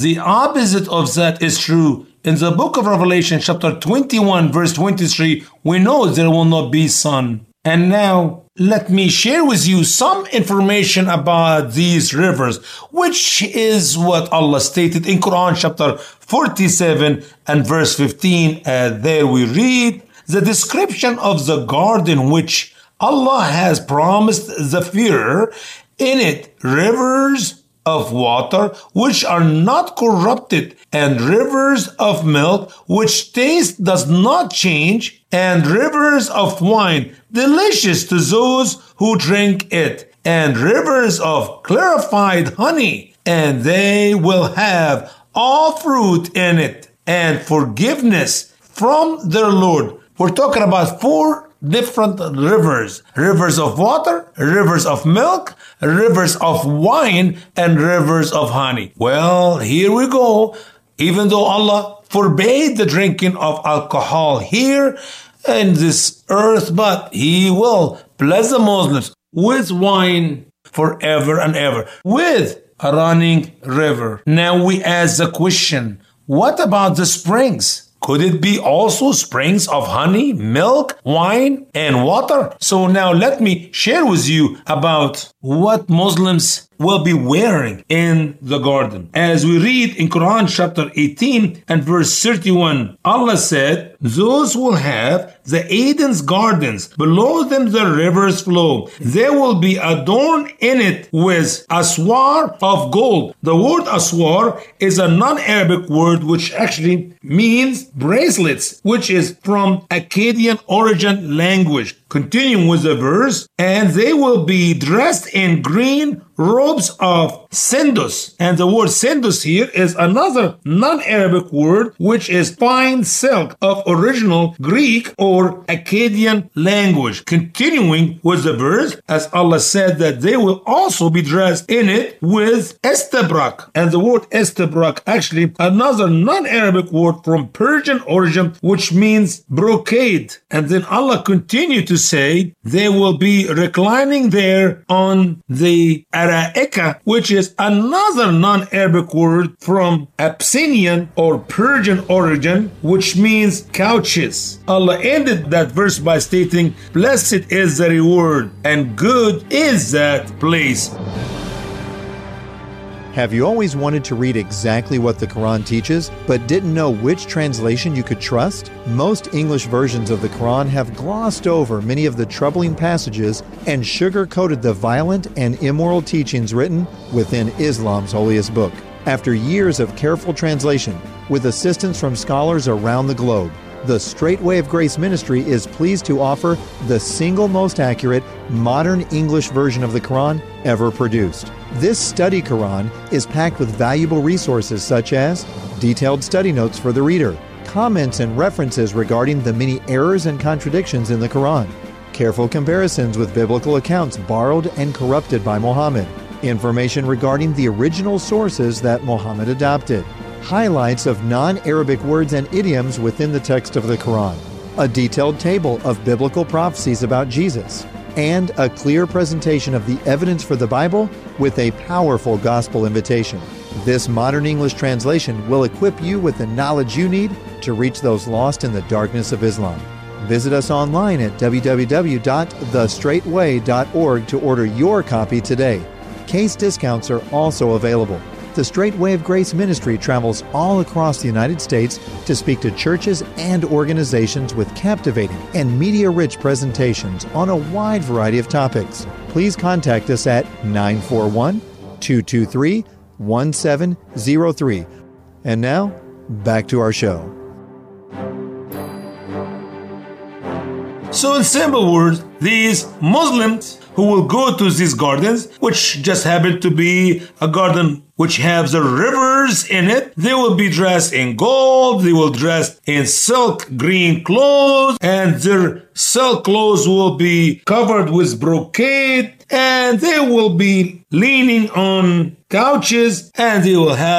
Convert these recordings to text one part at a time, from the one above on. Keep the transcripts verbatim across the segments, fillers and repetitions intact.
The opposite of that is true. In the book of Revelation, chapter twenty-one, verse twenty-three, we know there will not be sun. And now, let me share with you some information about these rivers, which is what Allah stated in Quran chapter forty-seven and verse fifteen. And there we read the description of the garden which Allah has promised the fearer. In it, rivers of water which are not corrupted, and rivers of milk which taste does not change, and rivers of wine delicious to those who drink it, and rivers of clarified honey, and they will have all fruit in it, and forgiveness from their Lord. We're talking about four different rivers. Rivers of water, rivers of milk, rivers of wine, and rivers of honey. Well, here we go. Even though Allah forbade the drinking of alcohol here in this earth, but He will bless the Muslims with wine forever and ever, with a running river. Now we ask the question, what about the springs? Could it be also springs of honey, milk, wine, and water? So now let me share with you about what Muslims will be wearing in the garden. As we read in Quran chapter eighteen and verse thirty-one, Allah said, those will have the Eden's gardens, below them the rivers flow. There will be adorned in it with aswar of gold. The word aswar is a non-Arabic word which actually means bracelets, which is from Akkadian origin language. Continuing with the verse, and they will be dressed in green robes of sindus. And the word sindus here is another non-Arabic word, which is fine silk of original Greek or Akkadian language. Continuing with the verse, as Allah said that they will also be dressed in it with estabrak. And the word estabrak, actually another non-Arabic word from Persian origin, which means brocade. And then Allah continued to say they will be reclining there on the araika, which is another non-Arabic word from Abyssinian or Persian origin, which means couches. Allah ended that verse by stating, blessed is the reward and good is that place. Have you always wanted to read exactly what the Quran teaches, but didn't know which translation you could trust? Most English versions of the Quran have glossed over many of the troubling passages and sugar-coated the violent and immoral teachings written within Islam's holiest book. After years of careful translation, with assistance from scholars around the globe, the Straight Way of Grace Ministry is pleased to offer the single most accurate, modern English version of the Quran ever produced. This study Quran is packed with valuable resources such as detailed study notes for the reader, comments and references regarding the many errors and contradictions in the Quran, careful comparisons with biblical accounts borrowed and corrupted by Muhammad, information regarding the original sources that Muhammad adopted, highlights of non-Arabic words and idioms within the text of the Quran, a detailed table of biblical prophecies about Jesus, and a clear presentation of the evidence for the Bible with a powerful gospel invitation. This modern English translation will equip you with the knowledge you need to reach those lost in the darkness of Islam. Visit us online at w w w dot the straight way dot org to order your copy today. Case discounts are also available. The Straight Way of Grace Ministry travels all across the United States to speak to churches and organizations with captivating and media-rich presentations on a wide variety of topics. Please contact us at nine four one, two two three, one seven zero three. And now, back to our show. So in simple words, these Muslims who will go to these gardens, which just happen to be a garden which has the rivers in it, they will be dressed in gold, they will dress in silk green clothes, and their silk clothes will be covered with brocade, and they will be leaning on couches, and they will have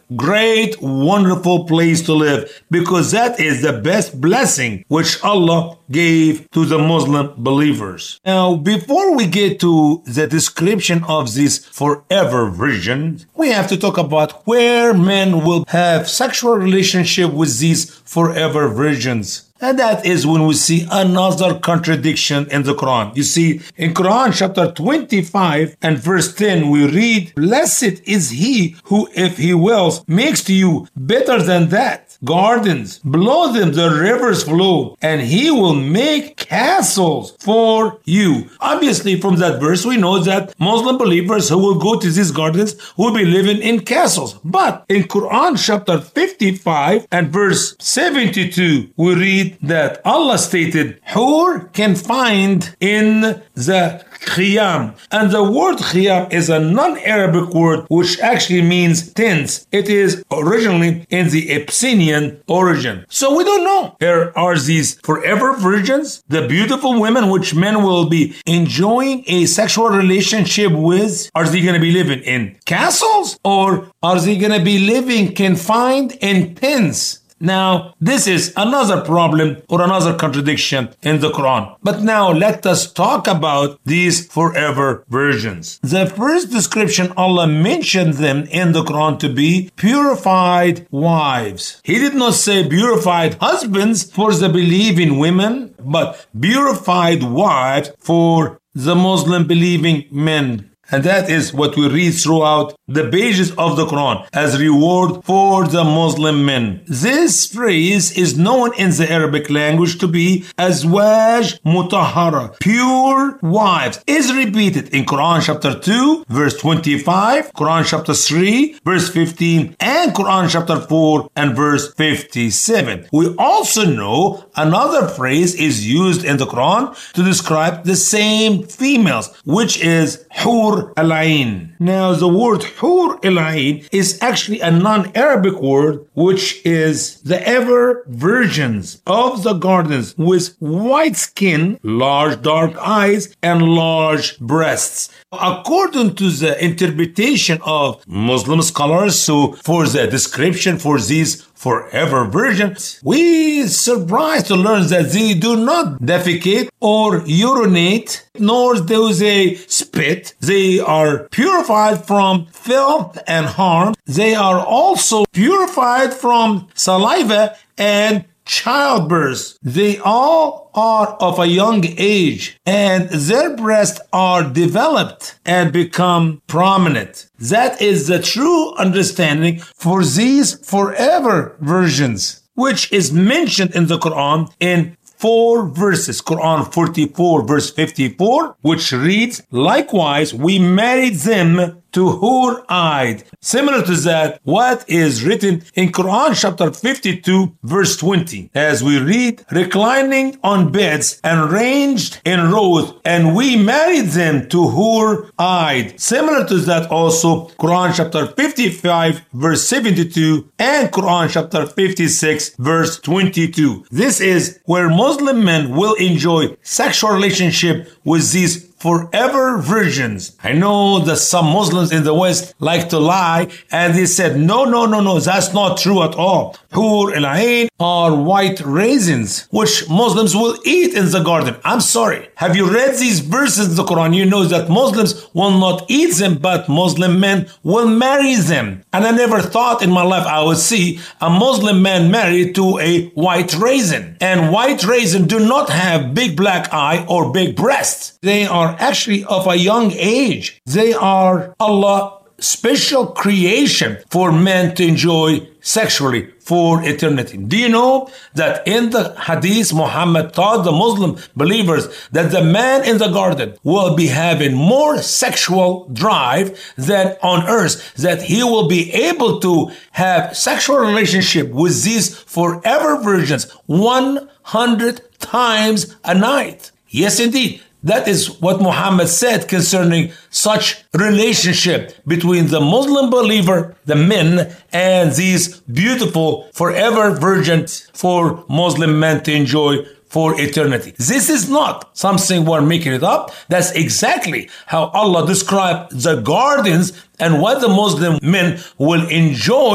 great, wonderful place to live, because that is the best blessing which Allah gave to the Muslim believers. Now, before we get to the description of these forever virgins, we have to talk about where men will have sexual relationship with these forever virgins. And that is when we see another contradiction in the Quran. You see, in Quran chapter twenty-five and verse ten, we read, "Blessed is he who, if he wills, makes to you better than that gardens, below them the rivers flow, and he will make castles for you." Obviously, from that verse, we know that Muslim believers who will go to these gardens will be living in castles. But in Quran chapter fifty-five and verse seventy-two, we read that Allah stated, "Hur can find in the khiyam." And the word khiyam is a non-Arabic word which actually means tents. It is originally in the Abyssinian origin. So we don't know. There are these forever virgins, the beautiful women which men will be enjoying a sexual relationship with. Are they going to be living in castles, or are they going to be living confined in tents? Now, this is another problem or another contradiction in the Quran. But now let us talk about these forever virgins. The first description, Allah mentioned them in the Quran to be purified wives. He did not say purified husbands for the believing women, but purified wives for the Muslim believing men. And that is what we read throughout the pages of the Quran as reward for the Muslim men. This phrase is known in the Arabic language to be azwaj mutahhara, pure wives, is repeated in Quran chapter two, verse twenty-five, Quran chapter three, verse fifteen, and Quran chapter four and verse fifty-seven. We also know another phrase is used in the Quran to describe the same females, which is hur al-ain. Now, the word hur al-ain is actually a non-Arabic word, which is the ever virgins of the gardens with white skin, large dark eyes, and large breasts. According to the interpretation of Muslim scholars, so for the description for these forever virgins, we surprised to learn that they do not defecate or urinate, nor do they spit. They are purified from filth and harm. They are also purified from saliva and childbirth. They all are of a young age, and their breasts are developed and become prominent. That is the true understanding for these forever virgins, which is mentioned in the Quran in four verses. Quran forty-four verse fifty-four, which reads, "Likewise, we married them to hur-eyed." Similar to that, what is written in Quran chapter fifty-two verse twenty, as we read, "Reclining on beds and ranged in rows, and we married them to hur-eyed." Similar to that also, Quran chapter fifty-five verse seventy-two and Quran chapter fifty-six verse twenty-two. This is where Muslim men will enjoy sexual relationship with these forever virgins. I know that some Muslims in the West like to lie, and they said, no, no, no, no, that's not true at all. Hur al-ain are white raisins, which Muslims will eat in the garden. I'm sorry. Have you read these verses in the Quran? You know that Muslims will not eat them, but Muslim men will marry them. And I never thought in my life I would see a Muslim man married to a white raisin. And white raisin do not have big black eye or big breasts. They are actually of a young age. They are Allah special creation for men to enjoy sexually for eternity. Do you know that in the hadith, Muhammad taught the Muslim believers that the man in the garden will be having more sexual drive than on earth, that he will be able to have sexual relationship with these forever virgins one hundred times a night. Yes, indeed. That is what Muhammad said concerning such relationship between the Muslim believer, the men, and these beautiful forever virgins for Muslim men to enjoy for eternity. This is not something we're making it up. That's exactly how Allah described the gardens and what the Muslim men will enjoy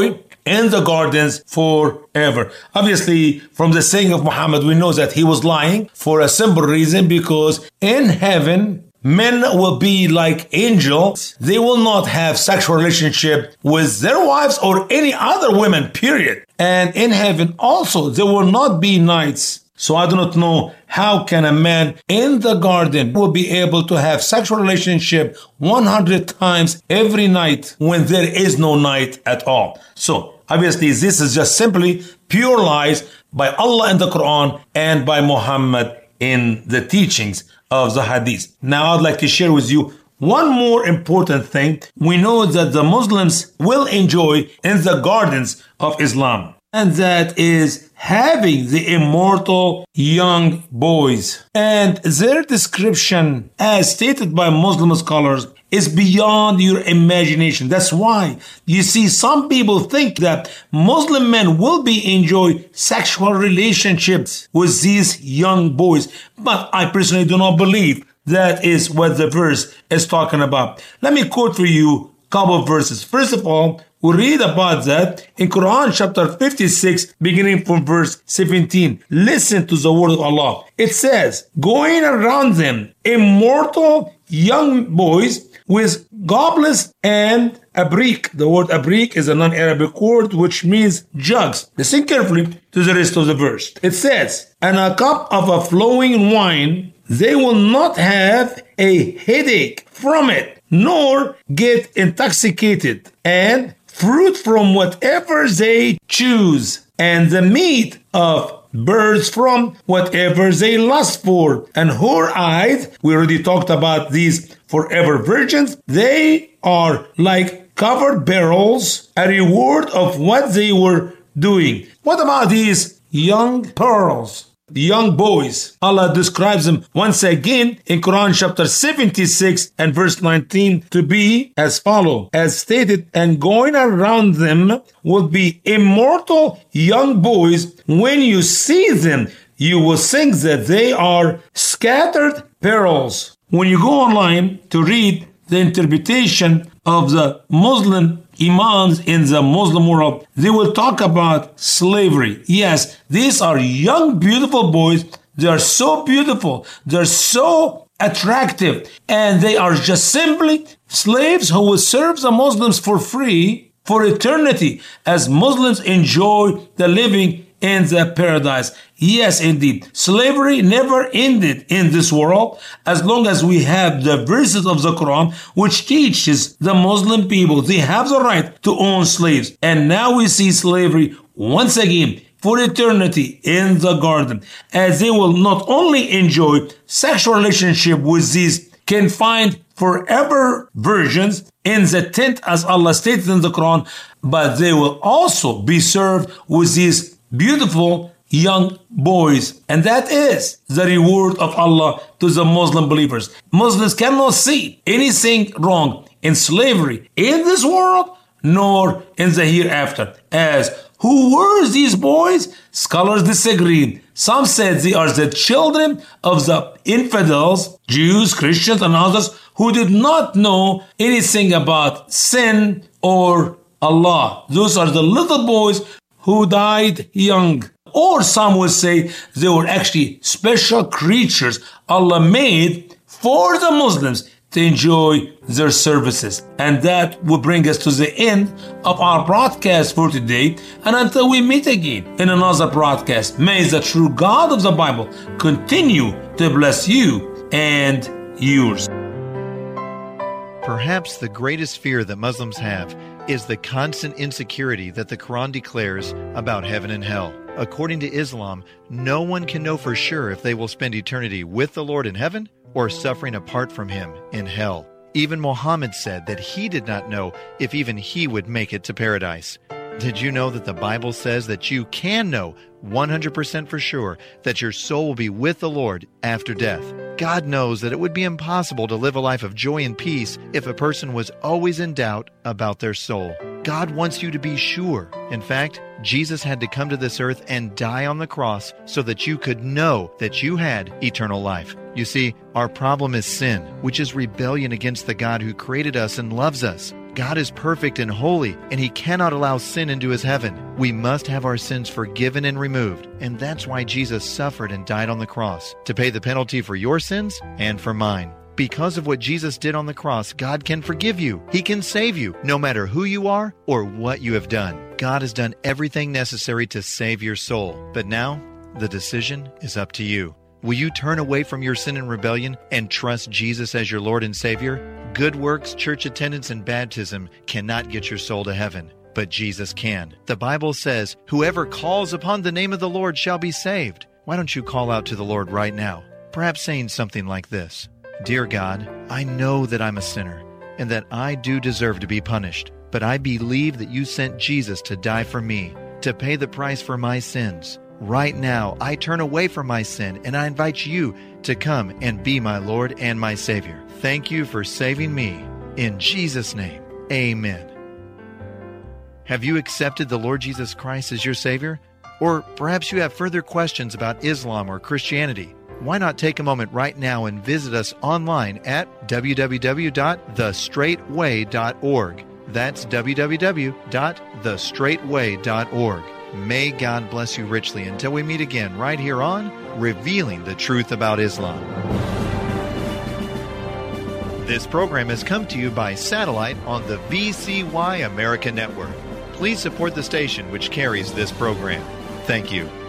in the gardens forever. Obviously, from the saying of Muhammad, we know that he was lying for a simple reason, because in heaven, men will be like angels. They will not have sexual relationship with their wives or any other women, period. And in heaven also, there will not be nights. So I do not know how can a man in the garden will be able to have sexual relationship one hundred times every night when there is no night at all. So obviously this is just simply pure lies by Allah in the Quran and by Muhammad in the teachings of the Hadith. Now I'd like to share with you one more important thing. We know that the Muslims will enjoy in the gardens of Islam, and that is having the immortal young boys. And their description, as stated by Muslim scholars, is beyond your imagination. That's why you see some people think that Muslim men will be enjoy sexual relationships with these young boys. But I personally do not believe that is what the verse is talking about. Let me quote for you a couple of verses. First of all, we read about that in Quran chapter fifty-six, beginning from verse seventeen. Listen to the word of Allah. It says, going around them, immortal young boys with goblets and abrik. The word abrik is a non-Arabic word which means jugs. Listen carefully to the rest of the verse. It says, and a cup of a flowing wine, they will not have a headache from it, nor get intoxicated, and fruit from whatever they choose, and the meat of birds from whatever they lust for. And whore-eyed, we already talked about these forever virgins, they are like covered barrels, a reward of what they were doing. What about these young pearls? The young boys, Allah describes them once again in Quran chapter seventy-six and verse nineteen to be as follows, as stated, and going around them will be immortal young boys. When you see them, you will think that they are scattered pearls. When you go online to read the interpretation of the Muslim imams in the Muslim world, they will talk about slavery. Yes, these are young, beautiful boys. They are so beautiful. They're so attractive. And they are just simply slaves who will serve the Muslims for free for eternity, as Muslims enjoy the living in the paradise. Yes, indeed. Slavery never ended in this world as long as we have the verses of the Quran which teaches the Muslim people they have the right to own slaves. And now we see slavery once again for eternity in the garden, as they will not only enjoy sexual relationship with these confined forever virgins in the tent as Allah stated in the Quran, but they will also be served with these beautiful young boys. And that is the reward of Allah to the Muslim believers. Muslims cannot see anything wrong in slavery in this world nor in the hereafter. As who were these boys? Scholars disagree. Some said they are the children of the infidels, Jews, Christians, and others who did not know anything about sin or Allah. Those are the little boys who died young. Or some would say they were actually special creatures Allah made for the Muslims to enjoy their services. And that will bring us to the end of our broadcast for today. And until we meet again in another broadcast, may the true God of the Bible continue to bless you and yours. Perhaps the greatest fear that Muslims have is the constant insecurity that the Quran declares about heaven and hell. According to Islam, no one can know for sure if they will spend eternity with the Lord in heaven or suffering apart from Him in hell. Even Muhammad said that he did not know if even he would make it to paradise. Did you know that the Bible says that you can know one hundred percent for sure that your soul will be with the Lord after death? God knows that it would be impossible to live a life of joy and peace if a person was always in doubt about their soul. God wants you to be sure. In fact, Jesus had to come to this earth and die on the cross so that you could know that you had eternal life. You see, our problem is sin, which is rebellion against the God who created us and loves us. God is perfect and holy, and He cannot allow sin into His heaven. We must have our sins forgiven and removed, and that's why Jesus suffered and died on the cross, to pay the penalty for your sins and for mine. Because of what Jesus did on the cross, God can forgive you. He can save you, no matter who you are or what you have done. God has done everything necessary to save your soul. But now, the decision is up to you. Will you turn away from your sin and rebellion and trust Jesus as your Lord and Savior? Good works, church attendance, and baptism cannot get your soul to heaven, but Jesus can. The Bible says, "Whoever calls upon the name of the Lord shall be saved." Why don't you call out to the Lord right now? Perhaps saying something like this: Dear God, I know that I'm a sinner and that I do deserve to be punished, but I believe that you sent Jesus to die for me, to pay the price for my sins. Right now, I turn away from my sin and I invite you to come and be my Lord and my Savior. Thank you for saving me. In Jesus' name, amen. Have you accepted the Lord Jesus Christ as your Savior? Or perhaps you have further questions about Islam or Christianity. Why not take a moment right now and visit us online at w w w dot the straight way dot org. That's w w w dot the straight way dot org. May God bless you richly until we meet again right here on Revealing the Truth About Islam. This program has come to you by satellite on the V C Y America Network. Please support the station which carries this program. Thank you.